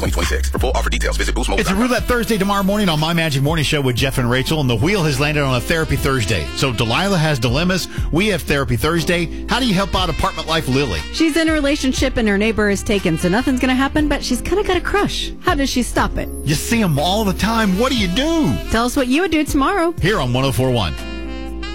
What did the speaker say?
2026. For full offer details, visit boostmobile.com. It's a Roulette Thursday tomorrow morning on My Magic Morning Show with Jeff and Rachel, and the wheel has landed on a Therapy Thursday. So Delilah has dilemmas. We have Therapy Thursday. How do you help out apartment life Lily? She's in a relationship and her neighbor is taken, so nothing's going to happen, but she's kind of got a crush. How does she stop it? You see them all the time. What do you do? Tell us what you would do tomorrow. Here on 104.1.